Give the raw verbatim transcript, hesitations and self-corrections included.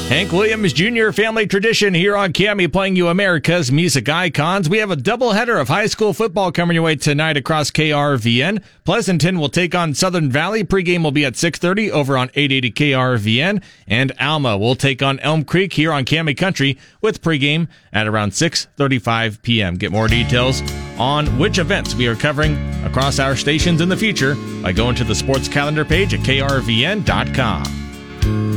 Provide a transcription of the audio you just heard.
Hank Williams Junior Family Tradition here on K M E, playing you America's music icons. We have a doubleheader of high school football coming your way tonight across K R V N. Pleasanton will take on Southern Valley. Pregame will be at six thirty over on eight eighty K R V N. And Alma will take on Elm Creek here on K M E Country with pregame at around six thirty-five p.m. Get more details on which events we are covering across our stations in the future by going to the sports calendar page at K R V N dot com.